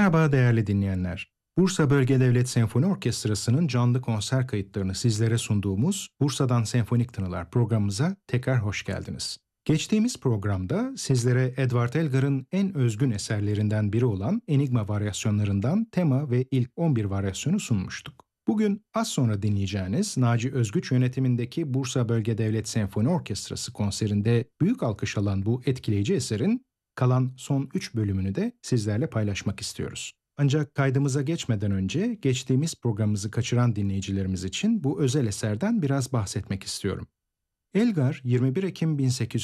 Merhaba değerli dinleyenler. Bursa Bölge Devlet Senfoni Orkestrası'nın canlı konser kayıtlarını sizlere sunduğumuz Bursa'dan Senfonik Tınılar programımıza tekrar hoş geldiniz. Geçtiğimiz programda sizlere Edward Elgar'ın en özgün eserlerinden biri olan Enigma varyasyonlarından tema ve ilk 11 varyasyonu sunmuştuk. Bugün az sonra dinleyeceğiniz Naci Özgüç yönetimindeki Bursa Bölge Devlet Senfoni Orkestrası konserinde büyük alkış alan bu etkileyici eserin kalan son 3 bölümünü de sizlerle paylaşmak istiyoruz. Ancak kaydımıza geçmeden önce geçtiğimiz programımızı kaçıran dinleyicilerimiz için bu özel eserden biraz bahsetmek istiyorum. Elgar 21 Ekim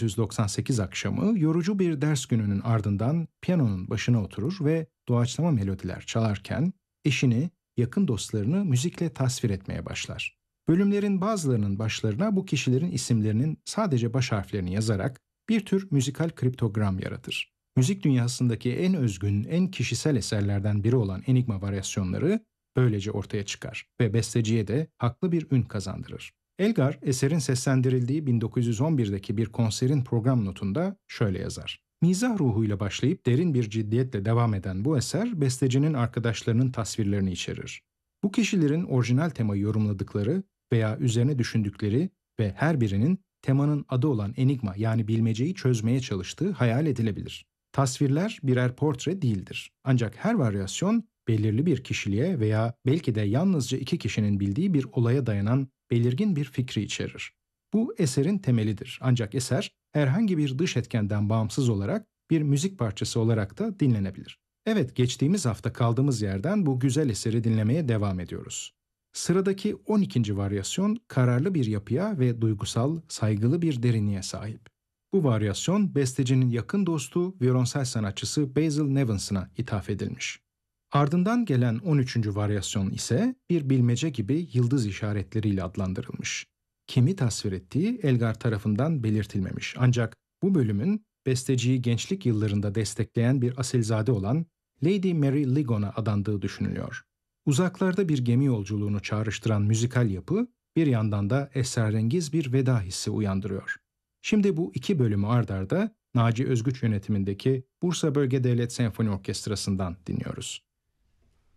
1898 akşamı yorucu bir ders gününün ardından piyanonun başına oturur ve doğaçlama melodiler çalarken eşini, yakın dostlarını müzikle tasvir etmeye başlar. Bölümlerin bazılarının başlarına bu kişilerin isimlerinin sadece baş harflerini yazarak bir tür müzikal kriptogram yaratır. Müzik dünyasındaki en özgün, en kişisel eserlerden biri olan Enigma varyasyonları böylece ortaya çıkar ve besteciye de haklı bir ün kazandırır. Elgar, eserin seslendirildiği 1911'deki bir konserin program notunda şöyle yazar. Mizah ruhuyla başlayıp derin bir ciddiyetle devam eden bu eser, bestecinin arkadaşlarının tasvirlerini içerir. Bu kişilerin orijinal temayı yorumladıkları veya üzerine düşündükleri ve her birinin temanın adı olan enigma yani bilmeceyi çözmeye çalıştığı hayal edilebilir. Tasvirler birer portre değildir. Ancak her varyasyon belirli bir kişiliğe veya belki de yalnızca iki kişinin bildiği bir olaya dayanan belirgin bir fikri içerir. Bu eserin temelidir. Ancak eser herhangi bir dış etkenden bağımsız olarak bir müzik parçası olarak da dinlenebilir. Evet, geçtiğimiz hafta kaldığımız yerden bu güzel eseri dinlemeye devam ediyoruz. Sıradaki 12. varyasyon kararlı bir yapıya ve duygusal, saygılı bir derinliğe sahip. Bu varyasyon bestecinin yakın dostu, violonsel sanatçısı Basil Nevinson'a ithaf edilmiş. Ardından gelen 13. varyasyon ise bir bilmece gibi yıldız işaretleriyle adlandırılmış. Kimi tasvir ettiği Elgar tarafından belirtilmemiş. Ancak bu bölümün besteciyi gençlik yıllarında destekleyen bir asilzade olan Lady Mary Ligon'a adandığı düşünülüyor. Uzaklarda bir gemi yolculuğunu çağrıştıran müzikal yapı bir yandan da esrarengiz bir veda hissi uyandırıyor. Şimdi bu iki bölümü ard arda Naci Özgüç yönetimindeki Bursa Bölge Devlet Senfoni Orkestrası'ndan dinliyoruz.